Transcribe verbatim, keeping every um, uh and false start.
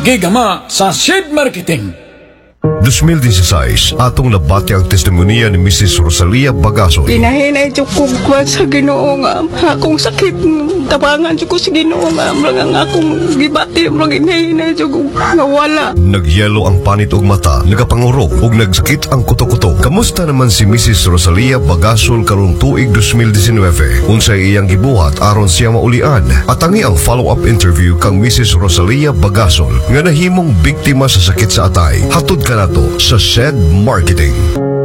gigama sa Seed Marketing. twenty sixteen, atong nabati ang testimonya ni Missus Rosalia Bagasoy. Pinahinay dyan ko kwan sa Ginoo nga akong sakit, tabangan dyan ko sa Ginoo nga mga nga akong gibati, mga hinahinay dyan ko nga wala. Nagyelo ang panit og mata, nagapangurok ug nagsakit ang kuto-kuto. Kamusta naman si Missus Rosalia Bagasol karong tuig twenty nineteen? Unsay iyang gibuhat aron siya maulian? At tangi ang follow-up interview kang Missus Rosalia Bagasol nga nahimong biktima sa sakit sa atay. Hatod ka nato sa Seed Marketing.